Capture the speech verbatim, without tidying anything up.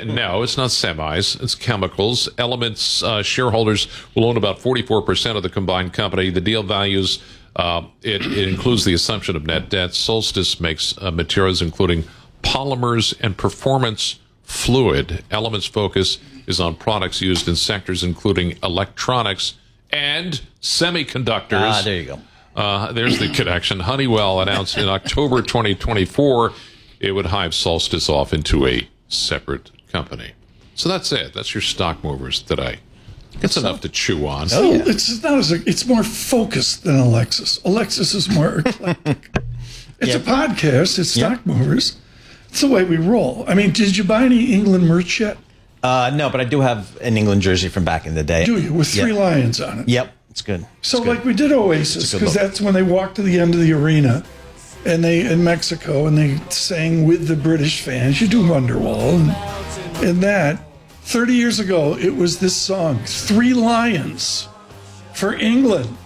no, it's not semis. It's chemicals. Elements uh, shareholders will own about forty-four percent of the combined company. The deal values, uh, it, it includes the assumption of net debt. Solstice makes uh, materials including polymers and performance fluid. Elements' focus is on products used in sectors including electronics and semiconductors. Ah, there you go. Uh, there's the connection. Honeywell announced in October twenty twenty-four it would hive Solstice off into a separate company. So that's it. That's your stock movers today. It's enough to chew on. So oh, yeah. it's not as a, it's more focused than Alexis. Alexis is more eclectic. It's yep. a podcast. It's stock yep. movers. It's the way we roll. I mean, did you buy any England merch yet? Uh, no, but I do have an England jersey from back in the day. Do you? With three yep. lions on it. Yep, it's good. It's so, good. like we did Oasis, because that's when they walked to the end of the arena, and they in Mexico, and they sang with the British fans. You do Wonderwall, and, and that thirty years ago, it was this song, Three Lions for England.